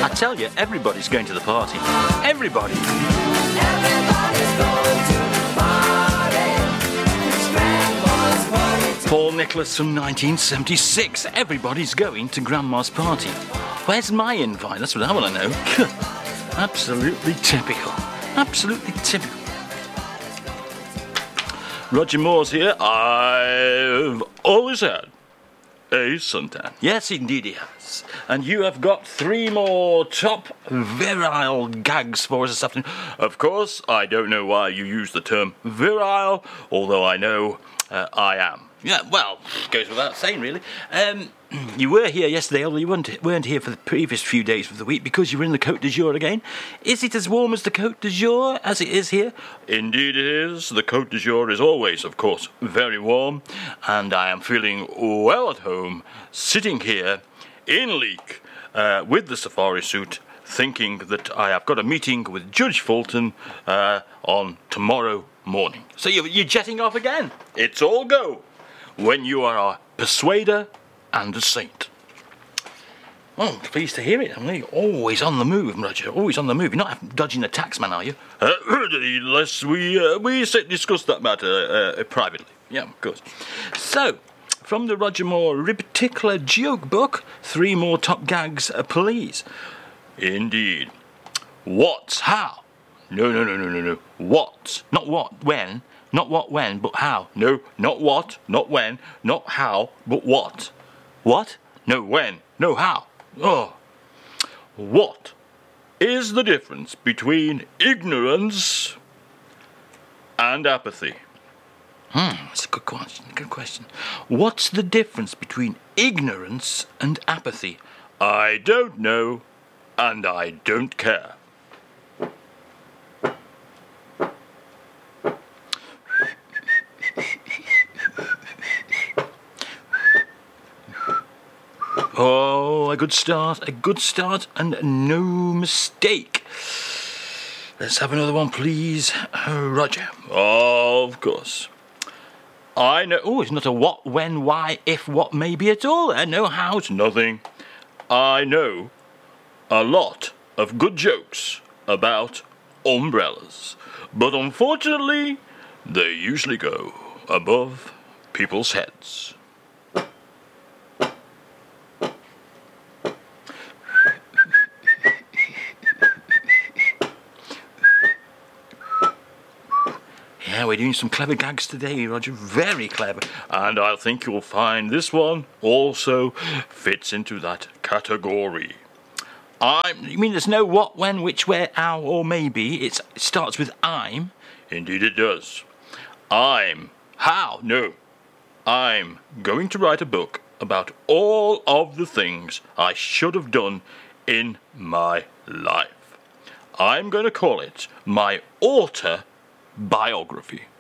I tell you, everybody's going to the party. Everybody. Everybody's going to the party. It's Grandma's party. Paul Nicholas from 1976. Everybody's going to Grandma's party. Where's my invite? That's what I want to know. Absolutely typical. Absolutely typical. Roger Moore's here. I've always had a suntan. Yes, indeed he has. And you have got 3 more top virile gags for us this afternoon. Of course, I don't know why you use the term virile, although I know I am. Yeah, well, goes without saying, really. You were here yesterday, although you weren't here for the previous few days of the week because you were in the Côte d'Azur again. Is it as warm as the Côte d'Azur as it is here? Indeed it is. The Côte d'Azur is always, of course, very warm, and I am feeling well at home, sitting here in Leek with the safari suit, thinking that I have got a meeting with Judge Fulton on tomorrow morning. So you're jetting off again. It's all go when you are a persuader and a saint. Well, pleased to hear it. I mean, always on the move, Roger. Always on the move. You're not dodging the taxman, are you? Unless we discuss that matter privately. Yeah, of course. So, from the Roger Moore particular joke book, 3 more top gags, please. Indeed. What's how? No. What? Not what, when. Not what, when, but how. No, not what, not when, not how, but what. What? No, when. No, how. Oh. What is the difference between ignorance and apathy? That's a good question. What's the difference between ignorance and apathy? I don't know, and I don't care. Oh, a good start, and no mistake. Let's have another one, please. Roger. Of course. I know. Oh, it's not a what, when, why, if, what, maybe at all. No how's, nothing. I know a lot of good jokes about umbrellas, but unfortunately, they usually go above people's heads. Yeah, we're doing some clever gags today, Roger. Very clever. And I think you'll find this one also fits into that category. You mean there's no what, when, which, where, how, or maybe? It starts with I'm? Indeed it does. I'm. How? No. I'm going to write a book about all of the things I should have done in my life. I'm going to call it my autobiography.